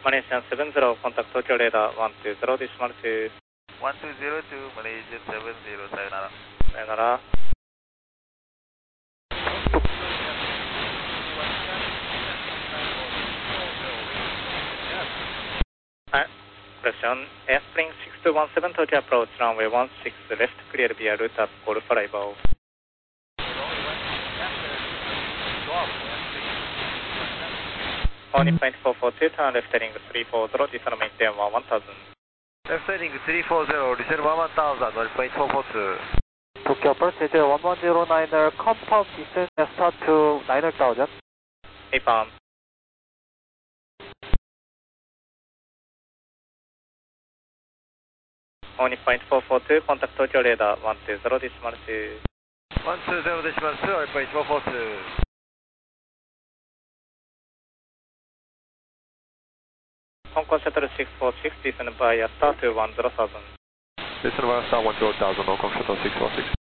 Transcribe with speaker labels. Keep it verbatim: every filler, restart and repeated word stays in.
Speaker 1: Malaysian seven zero, contact Tokyo radar one two zero, decimal two.
Speaker 2: one two zero two, Malaysian seven zero, sayonara.
Speaker 1: Sayonara. Correction, Airspring six two one seven, Tokyo approach, runway one six left, clear via route at Golf arrival. Morning point four four two, turn left heading three four zero, descend maintain one one thousand.
Speaker 2: Left heading three four zero, descend one one thousand, one point four four two.
Speaker 3: Tokyo approach, one one zero niner, confirm descent, start to niner thousand.
Speaker 1: Affirm. Morning point four four two, contact Tokyo radar one two zero, decimal two.
Speaker 2: one two zero, decimal two, one point four four two.
Speaker 1: Hong Kong Shuttle six four six, descend via star to one zero thousand.
Speaker 4: Descend via star one zero thousand, Hong Kong Shuttle six four six.